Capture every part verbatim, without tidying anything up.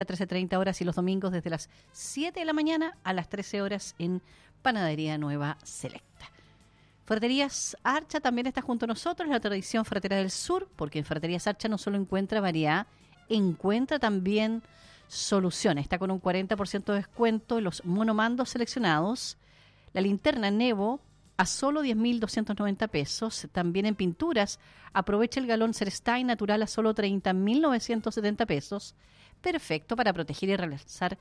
trece treinta horas y los domingos desde las siete de la mañana a las trece horas en Panadería Nueva Selecta. Ferreterías Archa también está junto a nosotros, la tradición ferretera del sur, porque en Ferreterías Archa no solo encuentra variedad, encuentra también soluciones. Está con un cuarenta por ciento de descuento en los monomandos seleccionados, la linterna Nevo a solo diez mil doscientos noventa pesos. También en pinturas, aprovecha el galón Cerstein natural a solo treinta mil novecientos setenta pesos. Perfecto para proteger y realzar,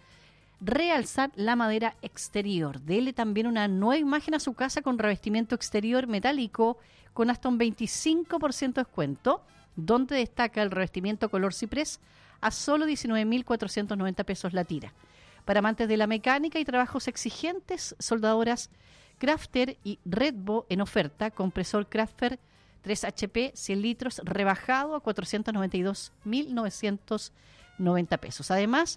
realzar la madera exterior. Dele también una nueva imagen a su casa con revestimiento exterior metálico con hasta un veinticinco por ciento de descuento, donde destaca el revestimiento color ciprés a solo diecinueve mil cuatrocientos noventa pesos la tira. Para amantes de la mecánica y trabajos exigentes, soldadoras Crafter y Redbo en oferta, compresor Crafter tres H P cien litros rebajado a cuatrocientos noventa y dos mil novecientos noventa pesos. Además,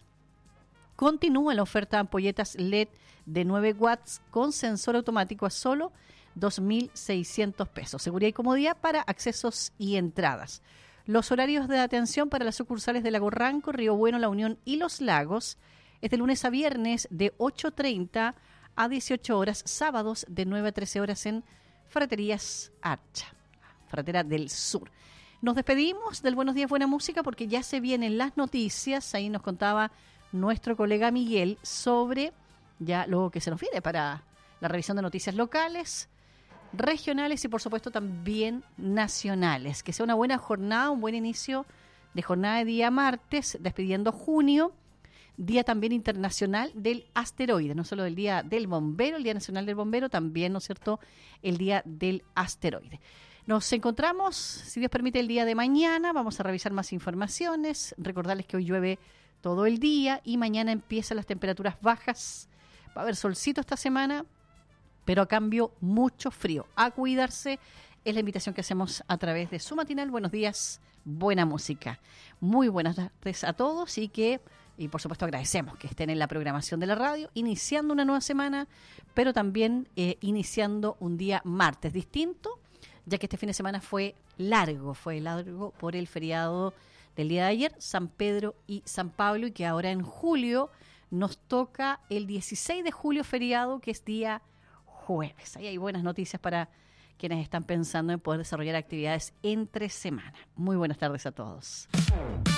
continúa la oferta de ampolletas L E D de nueve watts con sensor automático a solo dos mil seiscientos pesos. Seguridad y comodidad para accesos y entradas. Los horarios de atención para las sucursales de Lago Ranco, Río Bueno, La Unión y Los Lagos es de lunes a viernes de ocho treinta a dieciocho horas, sábados de nueve a trece horas en Ferreterías Archa, Ferretera del Sur. Nos despedimos del Buenos Días, Buena Música porque ya se vienen las noticias. Ahí nos contaba nuestro colega Miguel sobre ya lo que se nos viene para la revisión de noticias locales, regionales y por supuesto también nacionales. Que sea una buena jornada, un buen inicio de jornada de día martes, despidiendo junio. Día también internacional del asteroide, no solo el Día del Bombero, el Día Nacional del Bombero, también, ¿no es cierto?, el Día del Asteroide. Nos encontramos, si Dios permite, el día de mañana. Vamos a revisar más informaciones. Recordarles que hoy llueve todo el día y mañana empiezan las temperaturas bajas. Va a haber solcito esta semana, pero a cambio mucho frío. A cuidarse es la invitación que hacemos a través de su matinal. Buenos días, buena música. Muy buenas tardes a todos y que... Y por supuesto agradecemos que estén en la programación de la radio, iniciando una nueva semana, pero también eh, iniciando un día martes distinto, ya que este fin de semana fue largo, fue largo por el feriado del día de ayer, San Pedro y San Pablo, y que ahora en julio nos toca el dieciséis de julio feriado, que es día jueves. Ahí hay buenas noticias para quienes están pensando en poder desarrollar actividades entre semana. Muy buenas tardes a todos.